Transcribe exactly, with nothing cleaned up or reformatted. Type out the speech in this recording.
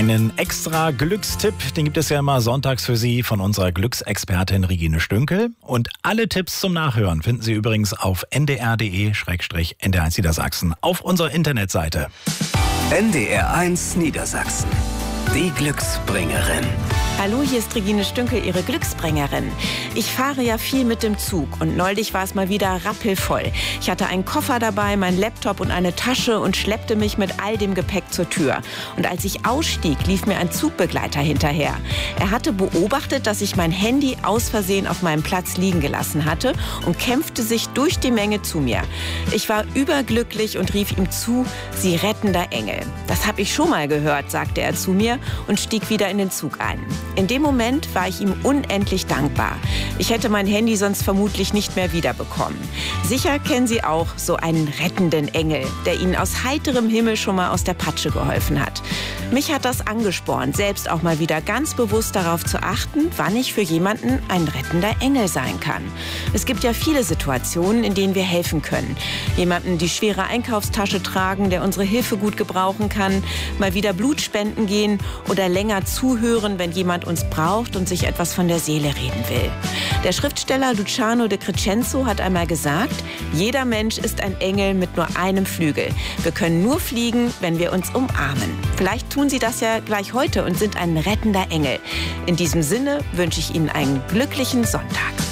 Einen extra Glückstipp, den gibt es ja immer sonntags für Sie von unserer Glücksexpertin Regine Stünkel. Und alle Tipps zum Nachhören finden Sie übrigens auf n d r punkt d e slash n d r eins Niedersachsen auf unserer Internetseite. N D R eins Niedersachsen. Die Glücksbringerin. Hallo, hier ist Regine Stünkel, Ihre Glücksbringerin. Ich fahre ja viel mit dem Zug und neulich war es mal wieder rappelvoll. Ich hatte einen Koffer dabei, meinen Laptop und eine Tasche und schleppte mich mit all dem Gepäck zur Tür. Und als ich ausstieg, lief mir ein Zugbegleiter hinterher. Er hatte beobachtet, dass ich mein Handy aus Versehen auf meinem Platz liegen gelassen hatte und kämpfte sich durch die Menge zu mir. Ich war überglücklich und rief ihm zu, Sie rettender Engel. Das habe ich schon mal gehört, sagte er zu mir und stieg wieder in den Zug ein. In dem Moment war ich ihm unendlich dankbar. Ich hätte mein Handy sonst vermutlich nicht mehr wiederbekommen. Sicher kennen Sie auch so einen rettenden Engel, der Ihnen aus heiterem Himmel schon mal aus der Patsche geholfen hat. Mich hat das angespornt, selbst auch mal wieder ganz bewusst darauf zu achten, wann ich für jemanden ein rettender Engel sein kann. Es gibt ja viele Situationen, in denen wir helfen können. Jemanden die schwere Einkaufstasche tragen, der unsere Hilfe gut gebrauchen kann, mal wieder Blut spenden gehen oder länger zuhören, wenn jemand uns braucht und sich etwas von der Seele reden will. Der Schriftsteller Luciano de Crescenzo hat einmal gesagt, jeder Mensch ist ein Engel mit nur einem Flügel. Wir können nur fliegen, wenn wir uns umarmen. Vielleicht tun Sie das ja gleich heute und sind ein rettender Engel. In diesem Sinne wünsche ich Ihnen einen glücklichen Sonntag.